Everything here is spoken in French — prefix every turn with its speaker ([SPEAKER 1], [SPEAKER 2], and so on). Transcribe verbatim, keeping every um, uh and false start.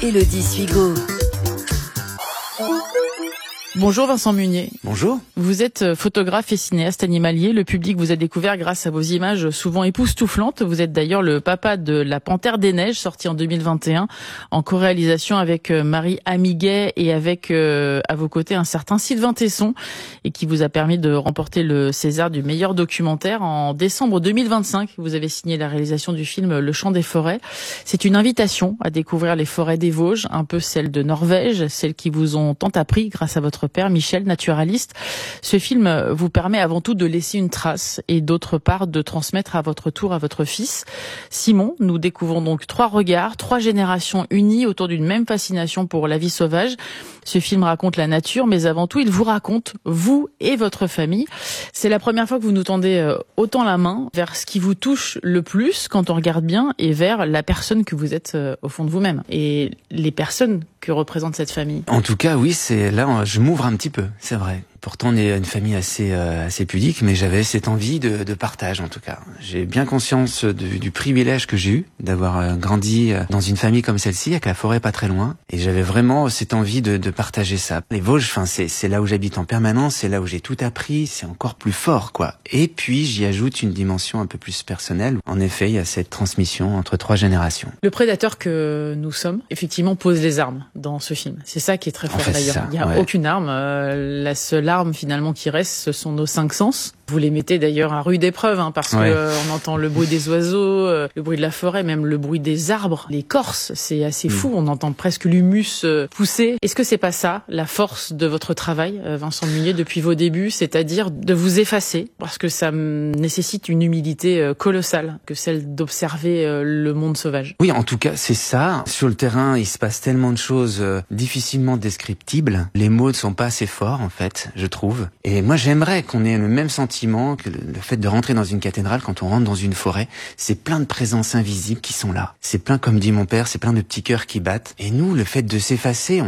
[SPEAKER 1] Élodie Suigo.
[SPEAKER 2] Bonjour Vincent Munier.
[SPEAKER 3] Bonjour.
[SPEAKER 2] Vous êtes photographe et cinéaste animalier. Le public vous a découvert grâce à vos images souvent époustouflantes. Vous êtes d'ailleurs le papa de La Panthère des Neiges, sorti en deux mille vingt et un, en co-réalisation avec Marie Amiguet et avec euh, à vos côtés un certain Sylvain Tesson, et qui vous a permis de remporter le César du meilleur documentaire en décembre deux mille vingt-cinq. Vous avez signé la réalisation du film Le Chant des forêts. C'est une invitation à découvrir les forêts des Vosges, un peu celles de Norvège, celles qui vous ont tant appris grâce à votre père Michel, naturaliste. Ce film vous permet avant tout de laisser une trace et d'autre part de transmettre à votre tour à votre fils. Simon, nous découvrons donc trois regards, trois générations unies autour d'une même fascination pour la vie sauvage. Ce film raconte la nature, mais avant tout, il vous raconte, vous et votre famille. C'est la première fois que vous nous tendez autant la main vers ce qui vous touche le plus quand on regarde bien et vers la personne que vous êtes au fond de vous-même et les personnes que représente cette famille.
[SPEAKER 3] En tout cas, oui, c'est là, je m'ouvre un petit peu, c'est vrai. Pourtant, on est une famille assez euh, assez pudique, mais j'avais cette envie de, de partage, en tout cas. J'ai bien conscience de, du privilège que j'ai eu d'avoir euh, grandi euh, dans une famille comme celle-ci, avec la forêt pas très loin, et j'avais vraiment cette envie de, de partager ça. Les Vosges, enfin, c'est c'est là où j'habite en permanence, c'est là où j'ai tout appris, c'est encore plus fort, quoi. Et puis, j'y ajoute une dimension un peu plus personnelle. En effet, il y a cette transmission entre trois générations.
[SPEAKER 2] Le prédateur que nous sommes, effectivement, pose les armes dans ce film. C'est ça qui est très fort,
[SPEAKER 3] en fait,
[SPEAKER 2] d'ailleurs.
[SPEAKER 3] Ça,
[SPEAKER 2] il n'y a
[SPEAKER 3] ouais.
[SPEAKER 2] aucune arme. Euh, la seule arme finalement qui reste, ce sont nos cinq sens. Vous les mettez d'ailleurs à rude épreuve, hein, parce ouais. que euh, on entend le bruit des oiseaux, euh, le bruit de la forêt, même le bruit des arbres, l'écorce. C'est assez mmh. fou. On entend presque l'humus euh, pousser. Est-ce que c'est pas ça la force de votre travail, euh, Vincent Munier, depuis vos débuts, c'est-à-dire de vous effacer, parce que ça nécessite une humilité euh, colossale que celle d'observer euh, le monde sauvage.
[SPEAKER 3] Oui, en tout cas, c'est ça. Sur le terrain, il se passe tellement de choses euh, difficilement descriptibles. Les mots ne sont pas assez forts, en fait, je trouve. Et moi, j'aimerais qu'on ait le même sentiment que le fait de rentrer dans une cathédrale quand on rentre dans une forêt. C'est plein de présences invisibles qui sont là. C'est plein, comme dit mon père, c'est plein de petits cœurs qui battent. Et nous, le fait de s'effacer,